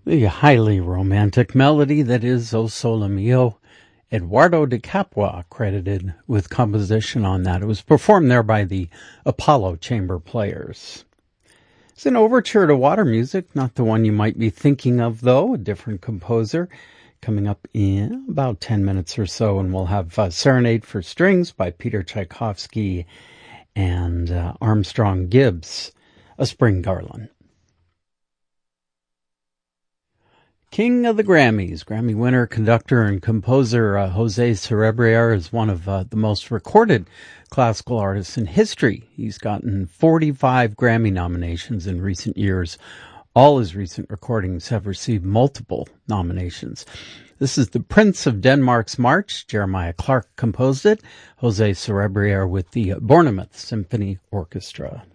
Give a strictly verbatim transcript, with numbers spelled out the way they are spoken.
The highly romantic melody that is O Sole Mio, Eduardo de Capua credited with composition on that. It was performed there by the Apollo Chamber Players. It's an overture to water music, not the one you might be thinking of, though, a different composer. Coming up in about ten minutes or so, and we'll have uh, Serenade for Strings by Peter Tchaikovsky and uh, Armstrong Gibbs, A Spring Garland. King of the Grammys, Grammy winner, conductor, and composer uh, Jose Cerebrier is one of uh, the most recorded classical artists in history. He's gotten forty-five Grammy nominations in recent years. All his recent recordings have received multiple nominations. This is the Prince of Denmark's March. Jeremiah Clark composed it. Jose Cerebrier with the Bournemouth Symphony Orchestra.